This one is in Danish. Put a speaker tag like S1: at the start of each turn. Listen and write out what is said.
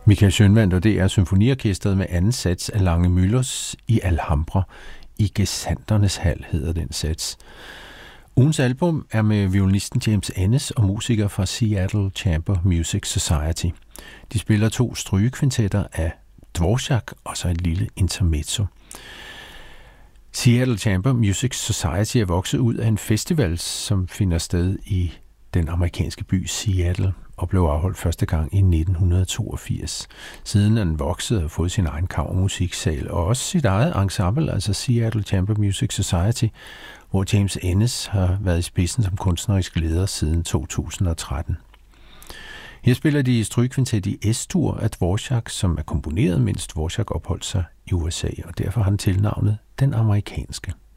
S1: Michael Schønwandt, og det er symfoniorkestret med anden sats af Lange Müllers i Alhambra. I Gesandternes Hal hedder den sats. Ugens album er med violinisten James Ennis og musikere fra Seattle Chamber Music Society. De spiller 2 strygekvintetter af Dvorak og så et lille intermezzo. Seattle Chamber Music Society er vokset ud af en festival, som finder sted i den amerikanske by Seattle og blev afholdt første gang i 1982. Siden er den vokset og fået sin egen kammermusiksal og også sit eget ensemble, altså Seattle Chamber Music Society, hvor James Ennis har været i spidsen som kunstnerisk leder siden 2013. Her spiller de strygekvintet i S-dur af Dvorak, som er komponeret, mens Dvorak opholdt sig i USA, og derfor har han tilnavnet Den Amerikanske.